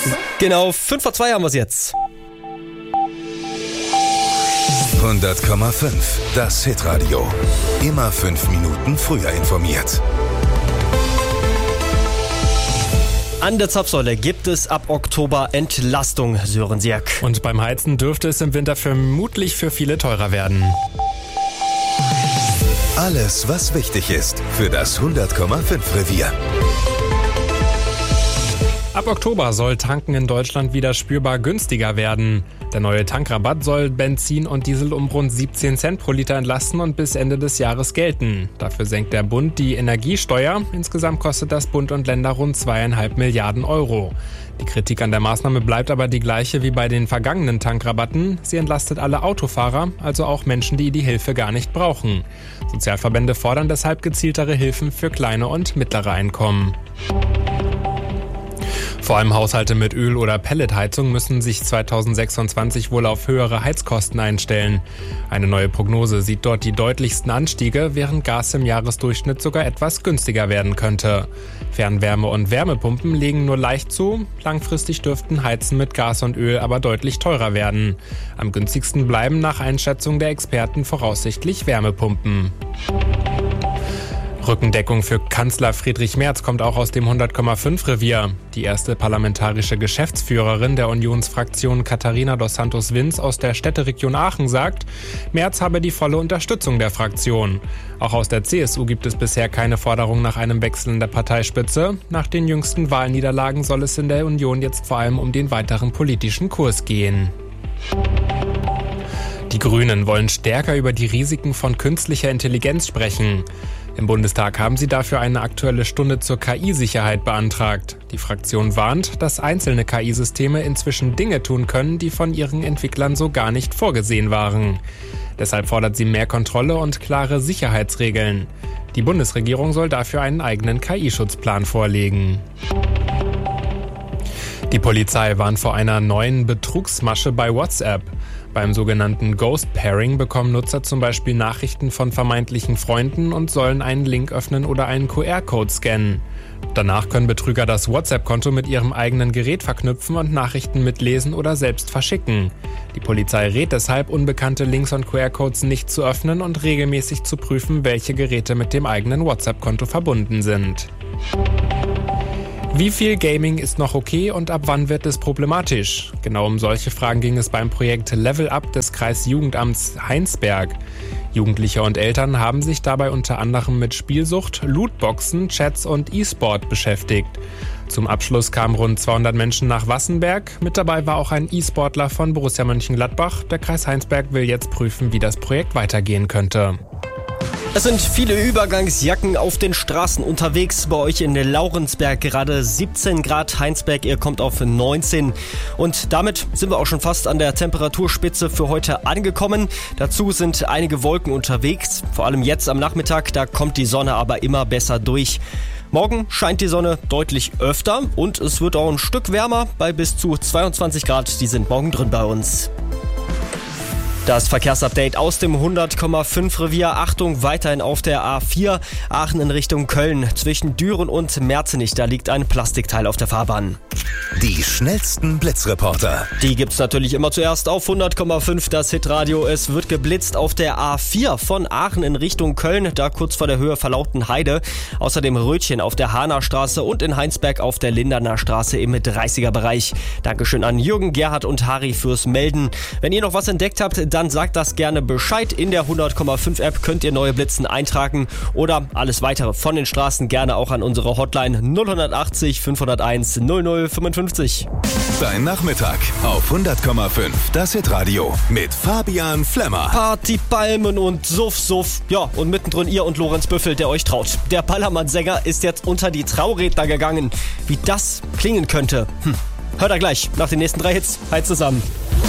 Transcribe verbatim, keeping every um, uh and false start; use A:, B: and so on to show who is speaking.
A: Genau, fünf vor zwei haben wir es jetzt.
B: hundert Komma fünf, das Hitradio. Immer fünf Minuten früher informiert.
A: An der Zapfsäule gibt es ab Oktober Entlastung, Sören Sierk.
C: Und beim Heizen dürfte es im Winter vermutlich für viele teurer werden.
B: Alles, was wichtig ist für das hundert Komma fünf Revier.
C: Ab Oktober soll Tanken in Deutschland wieder spürbar günstiger werden. Der neue Tankrabatt soll Benzin und Diesel um rund siebzehn Cent pro Liter entlasten und bis Ende des Jahres gelten. Dafür senkt der Bund die Energiesteuer. Insgesamt kostet das Bund und Länder rund zweieinhalb Milliarden Euro. Die Kritik an der Maßnahme bleibt aber die gleiche wie bei den vergangenen Tankrabatten. Sie entlastet alle Autofahrer, also auch Menschen, die die Hilfe gar nicht brauchen. Sozialverbände fordern deshalb gezieltere Hilfen für kleine und mittlere Einkommen. Vor allem Haushalte mit Öl- oder Pelletheizung müssen sich zweitausendsechsundzwanzig wohl auf höhere Heizkosten einstellen. Eine neue Prognose sieht dort die deutlichsten Anstiege, während Gas im Jahresdurchschnitt sogar etwas günstiger werden könnte. Fernwärme- und Wärmepumpen legen nur leicht zu. Langfristig dürften Heizen mit Gas und Öl aber deutlich teurer werden. Am günstigsten bleiben nach Einschätzung der Experten voraussichtlich Wärmepumpen. Rückendeckung für Kanzler Friedrich Merz kommt auch aus dem hundert Komma fünf Revier. Die erste parlamentarische Geschäftsführerin der Unionsfraktion Katharina dos Santos-Vinz aus der Städteregion Aachen sagt, Merz habe die volle Unterstützung der Fraktion. Auch aus der C S U gibt es bisher keine Forderung nach einem Wechsel in der Parteispitze. Nach den jüngsten Wahlniederlagen soll es in der Union jetzt vor allem um den weiteren politischen Kurs gehen. Die Grünen wollen stärker über die Risiken von künstlicher Intelligenz sprechen. Im Bundestag haben sie dafür eine aktuelle Stunde zur K I-Sicherheit beantragt. Die Fraktion warnt, dass einzelne K I-Systeme inzwischen Dinge tun können, die von ihren Entwicklern so gar nicht vorgesehen waren. Deshalb fordert sie mehr Kontrolle und klare Sicherheitsregeln. Die Bundesregierung soll dafür einen eigenen K I-Schutzplan vorlegen. Die Polizei warnt vor einer neuen Betrugsmasche bei WhatsApp. Beim sogenannten Ghost Pairing bekommen Nutzer zum Beispiel Nachrichten von vermeintlichen Freunden und sollen einen Link öffnen oder einen Q R-Code scannen. Danach können Betrüger das WhatsApp-Konto mit ihrem eigenen Gerät verknüpfen und Nachrichten mitlesen oder selbst verschicken. Die Polizei rät deshalb, unbekannte Links und Q R-Codes nicht zu öffnen und regelmäßig zu prüfen, welche Geräte mit dem eigenen WhatsApp-Konto verbunden sind. Wie viel Gaming ist noch okay und ab wann wird es problematisch? Genau um solche Fragen ging es beim Projekt Level Up des Kreisjugendamts Heinsberg. Jugendliche und Eltern haben sich dabei unter anderem mit Spielsucht, Lootboxen, Chats und E-Sport beschäftigt. Zum Abschluss kamen rund zweihundert Menschen nach Wassenberg. Mit dabei war auch ein E-Sportler von Borussia Mönchengladbach. Der Kreis Heinsberg will jetzt prüfen, wie das Projekt weitergehen könnte.
A: Es sind viele Übergangsjacken auf den Straßen unterwegs. Bei euch in Laurensberg gerade siebzehn Grad, Heinsberg, ihr kommt auf neunzehn. Und damit sind wir auch schon fast an der Temperaturspitze für heute angekommen. Dazu sind einige Wolken unterwegs, vor allem jetzt am Nachmittag, da kommt die Sonne aber immer besser durch. Morgen scheint die Sonne deutlich öfter und es wird auch ein Stück wärmer bei bis zu zweiundzwanzig Grad. Die sind morgen drin bei uns. Das Verkehrsupdate aus dem hundert Komma fünf Revier. Achtung, weiterhin auf der A vier, Aachen in Richtung Köln. Zwischen Düren und Merzenich, da liegt ein Plastikteil auf der Fahrbahn.
B: Die schnellsten Blitzreporter.
A: Die gibt's natürlich immer zuerst auf hundert Komma fünf, das Hitradio. Es wird geblitzt auf der A vier von Aachen in Richtung Köln, da kurz vor der Höhe Verlauten Heide. Außerdem Rötchen auf der Hahner Straße und in Heinsberg auf der Linderner Straße im dreißiger Bereich. Dankeschön an Jürgen, Gerhard und Harry fürs Melden. Wenn ihr noch was entdeckt habt, dann sagt das gerne Bescheid. In der hundert Komma fünf App könnt ihr neue Blitzen eintragen oder alles weitere von den Straßen gerne auch an unsere Hotline null achtzig fünfhunderteins null null fünfundfünfzig.
B: Dein Nachmittag auf hundert Komma fünf, das Hitradio mit Fabian Flemmer.
A: Party, Palmen und Suff, Suff. Ja, und mittendrin ihr und Lorenz Büffel, der euch traut. Der Ballermann-Sänger ist jetzt unter die Trauredner gegangen. Wie das klingen könnte, hm. Hört er gleich nach den nächsten drei Hits. Halt zusammen.